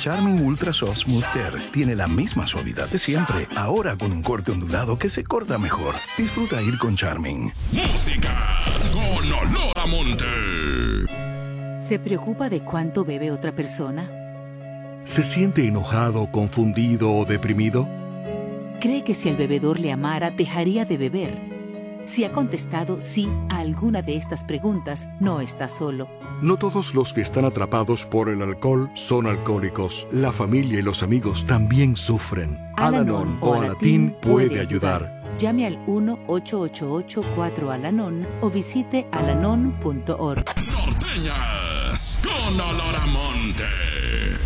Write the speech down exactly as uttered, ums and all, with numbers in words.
Charmin Ultra Soft Smooth Tear tiene la misma suavidad de siempre, ahora con un corte ondulado que se corta mejor. Disfruta ir con Charmin. Música con olor a monte. ¿Se preocupa de cuánto bebe otra persona? ¿Se siente enojado, confundido o deprimido? ¿Cree que si el bebedor le amara, dejaría de beber? Si ha contestado sí a alguna de estas preguntas, no está solo. No todos los que están atrapados por el alcohol son alcohólicos. La familia y los amigos también sufren. Al-Anon o Alatín puede ayudar. Llame al uno ocho ocho ocho cuatro Al-Anon o visite alanon punto org. Norteñas con olor a monte.